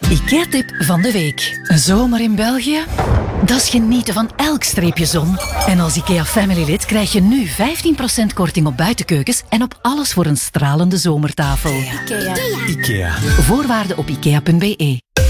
IKEA-tip van de week. Een zomer in België? Dat is genieten van elk streepje zon. En als IKEA Family lid krijg je nu 15% korting op buitenkeukens en op alles voor een stralende zomertafel. IKEA. Voorwaarden op ikea.be.